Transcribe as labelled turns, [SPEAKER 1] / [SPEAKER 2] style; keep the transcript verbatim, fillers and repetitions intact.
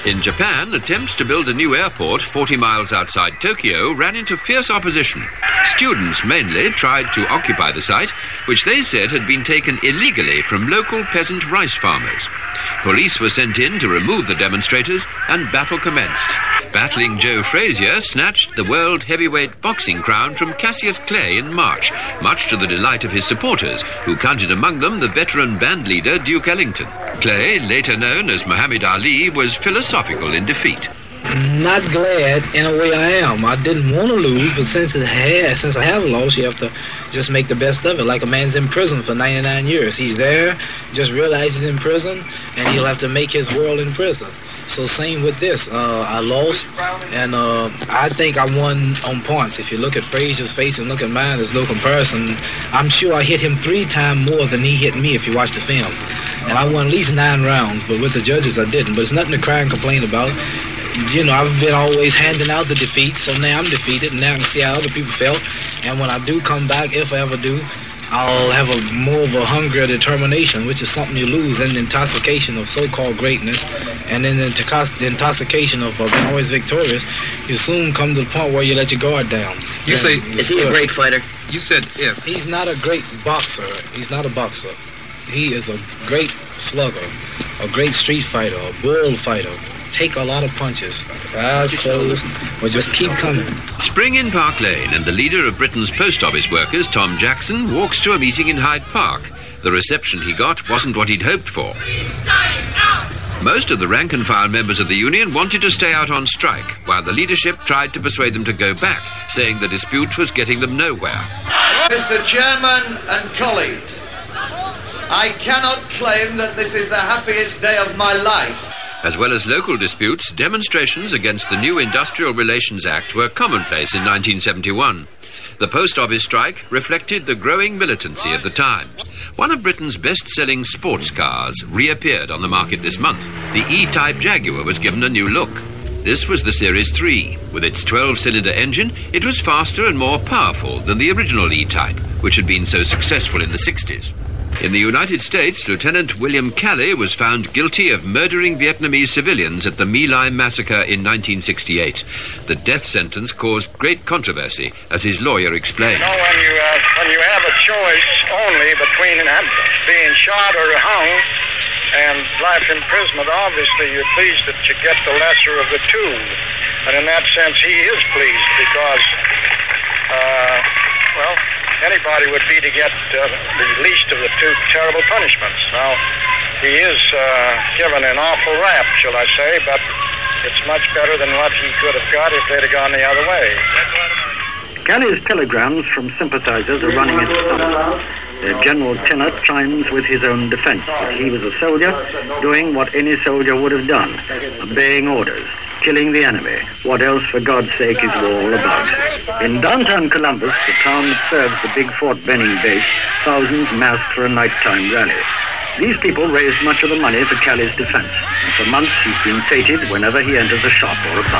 [SPEAKER 1] In Japan, attempts to build a new airport forty miles outside Tokyo ran into fierce opposition. Students mainly tried to occupy the site, which they said had been taken illegally from local peasant rice farmers. Police were sent in to remove the demonstrators, and battle commenced. Battling Joe Frazier snatched the world heavyweight boxing crown from Cassius Clay in March, much to the delight of his supporters, who counted among them the veteran band leader Duke Ellington. Clay, later known as Muhammad Ali, was philosophical in defeat.
[SPEAKER 2] Not glad, in a way I am. I didn't want to lose, but since it has, since I have lost, you have to just make the best of it. Like a man's in prison for ninety-nine years. He's there, just realizes he's in prison, and he'll have to make his world in prison. So same with this. Uh, I lost, and uh, I think I won on points. If you look at Frazier's face and look at mine, there's no comparison. I'm sure I hit him three times more than he hit me if you watch the film. And I won at least nine rounds, but with the judges I didn't. But it's nothing to cry and complain about. You know, I've been always handing out the defeat, so now I'm defeated, and now I can see how other people felt. And when I do come back, if I ever do, I'll have a more of a hunger, determination, which is something you lose in the intoxication of so-called greatness, and in the, intox- the intoxication of uh, being always victorious. You soon come to the point where you let your guard down.
[SPEAKER 3] You say,
[SPEAKER 4] is he a great fighter?
[SPEAKER 3] You said if.
[SPEAKER 2] He's not a great boxer. He's not a boxer. He is a great slugger, a great street fighter, a bullfighter. Take a lot of punches, eyes closed, or just keep coming.
[SPEAKER 1] Spring in Park Lane, and the leader of Britain's post office workers, Tom Jackson, walks to a meeting in Hyde Park. The reception he got wasn't what he'd hoped for. Most of the rank-and-file members of the union wanted to stay out on strike, while the leadership tried to persuade them to go back, saying the dispute was getting them nowhere.
[SPEAKER 5] Mister Chairman and colleagues, I cannot claim that this is the happiest day of my life.
[SPEAKER 1] As well as local disputes, demonstrations against the new Industrial Relations Act were commonplace in nineteen seventy-one. The post office strike reflected the growing militancy of the times. One of Britain's best-selling sports cars reappeared on the market this month. The E-Type Jaguar was given a new look. This was the Series three. With its twelve-cylinder engine, it was faster and more powerful than the original E-Type, which had been so successful in the sixties. In the United States, Lieutenant William Calley was found guilty of murdering Vietnamese civilians at the My Lai massacre in nineteen sixty-eight. The death sentence caused great controversy, as his lawyer explained.
[SPEAKER 6] You know, when you, uh, when you have a choice only between being shot or hung and life imprisonment, obviously you're pleased that you get the lesser of the two. And in that sense, he is pleased because, uh, well, anybody would be to get uh, the least of the two terrible punishments. Now, he is uh, given an awful rap, shall I say, but it's much better than what he could have got if they'd have gone the other way.
[SPEAKER 7] Calley's telegrams from sympathizers are running into some. Uh, General Tenet chimes with his own defense. He was a soldier doing what any soldier would have done, obeying orders, killing the enemy. What else, for God's sake, is war all about? In downtown Columbus, the town that serves the big Fort Benning base, thousands massed for a nighttime rally. These people raised much of the money for Calley's defense, and for months he's been feted whenever he enters a shop or a bar.